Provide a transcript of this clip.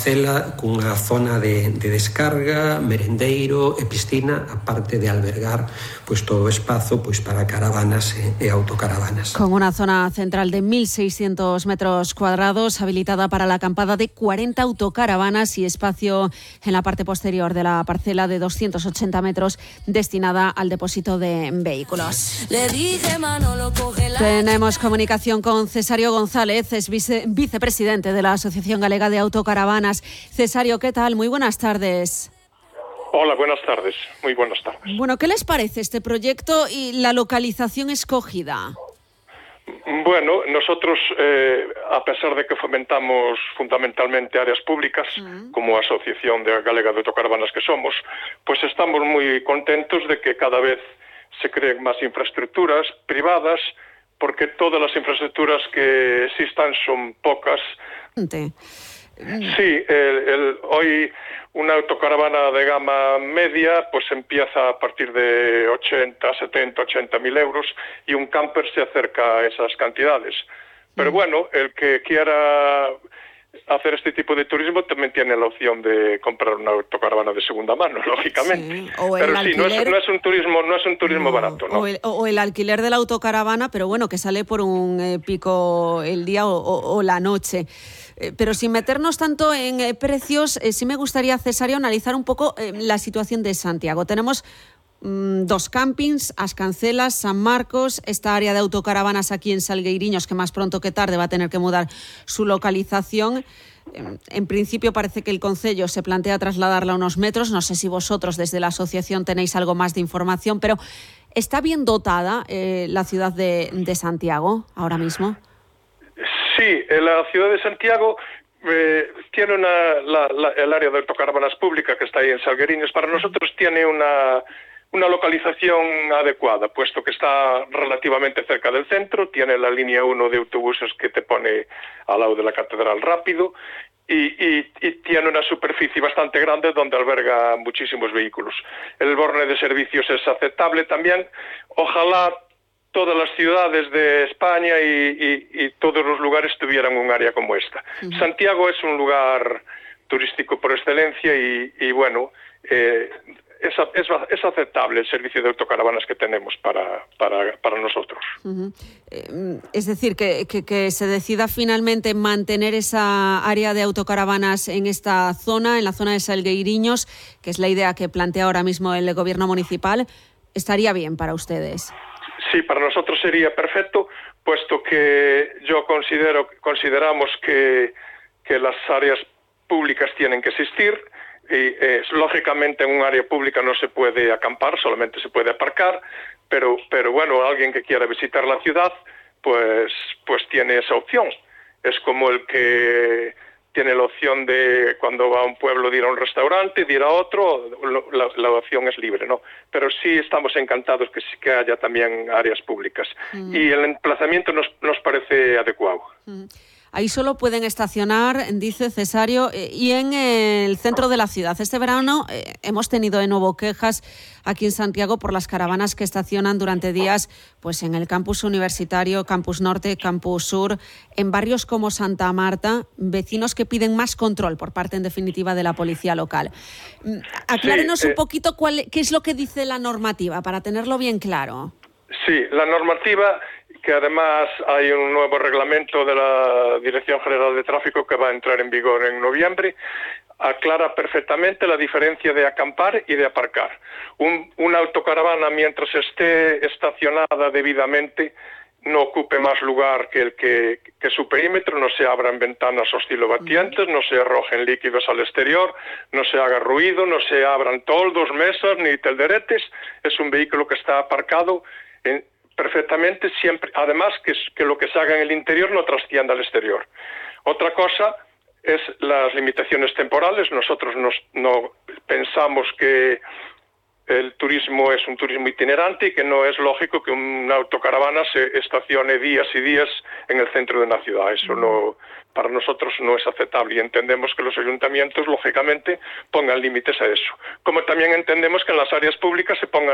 parcela cunha zona de descarga, merendeiro e piscina, aparte de albergar pois todo o espazo pois para caravanas e autocaravanas. Con una zona central de 1.600 metros cuadrados, habilitada para la acampada de 40 autocaravanas y espacio en la parte posterior de la parcela de 280 metros destinada al depósito de vehículos. Tenemos comunicación con Cesario González, es vicepresidente de la Asociación Galega de Autocaravanas. Cesario, ¿qué tal? Muy buenas tardes. Hola, buenas tardes. Muy buenas tardes. Bueno, ¿qué les parece este proyecto y la localización escogida? Bueno, nosotros, a pesar de que fomentamos fundamentalmente áreas públicas, como Asociación Galega de Autocaravanas que somos, pues estamos muy contentos de que cada vez se creen más infraestructuras privadas, porque todas las infraestructuras que existan son pocas. Sí, hoy una autocaravana de gama media pues empieza a partir de 80 mil euros y un camper se acerca a esas cantidades. Pero bueno, el que quiera hacer este tipo de turismo también tiene la opción de comprar una autocaravana de segunda mano, lógicamente. Sí, pero sí, no es un turismo barato, ¿no? O el alquiler de la autocaravana, pero bueno, que sale por un pico el día o la noche. Pero sin meternos tanto en precios, sí me gustaría, Cesario, analizar un poco la situación de Santiago. Tenemos dos campings, As Cancelas, San Marcos, esta área de autocaravanas aquí en Salgueiriños, que más pronto que tarde va a tener que mudar su localización. En principio parece que el concello se plantea trasladarla a unos metros. No sé si vosotros desde la asociación tenéis algo más de información, pero ¿está bien dotada la ciudad de Santiago ahora mismo? Sí, la ciudad de Santiago tiene el área de autocaravanas pública que está ahí en Salgueiriños. Para nosotros tiene una localización adecuada, puesto que está relativamente cerca del centro, tiene la línea 1 de autobuses que te pone al lado de la Catedral rápido y tiene una superficie bastante grande donde alberga muchísimos vehículos. El borne de servicios es aceptable también. Ojalá todas las ciudades de España y todos los lugares tuvieran un área como esta. Santiago es un lugar turístico por excelencia y bueno, es aceptable el servicio de autocaravanas que tenemos para nosotros. Es decir, que se decida finalmente mantener esa área de autocaravanas en esta zona, en la zona de Salgueiriños, que es la idea que plantea ahora mismo el gobierno municipal, estaría bien para ustedes. Sí, para nosotros sería perfecto, puesto que consideramos que las áreas públicas tienen que existir y lógicamente en un área pública no se puede acampar, solamente se puede aparcar, pero bueno, alguien que quiera visitar la ciudad pues tiene esa opción. Es como el que tiene la opción de, cuando va a un pueblo, de ir a un restaurante, de ir a otro, la opción es libre, ¿no? Pero sí estamos encantados que haya también áreas públicas. Y el emplazamiento nos parece adecuado. Ahí solo pueden estacionar, dice Cesario, y en el centro de la ciudad. Este verano hemos tenido de nuevo quejas aquí en Santiago por las caravanas que estacionan durante días pues en el campus universitario, campus norte, campus sur, en barrios como Santa Marta, vecinos que piden más control por parte, en definitiva, de la policía local. Aclárenos un poquito qué es lo que dice la normativa, para tenerlo bien claro. Sí, la normativa, que además hay un nuevo reglamento de la Dirección General de Tráfico que va a entrar en vigor en noviembre, aclara perfectamente la diferencia de acampar y de aparcar. Una autocaravana, mientras esté estacionada debidamente, no ocupe más lugar que su perímetro, no se abran ventanas oscilobatientes, no se arrojen líquidos al exterior, no se haga ruido, no se abran toldos, mesas ni telderetes. Es un vehículo que está aparcado perfectamente siempre, además que lo que se haga en el interior no trascienda al exterior. Otra cosa es las limitaciones temporales. Nosotros no pensamos que el turismo es un turismo itinerante y que no es lógico que una autocaravana se estacione días y días en el centro de una ciudad. Eso no, para nosotros no es aceptable y entendemos que los ayuntamientos, lógicamente, pongan límites a eso. Como también entendemos que en las áreas públicas se pongan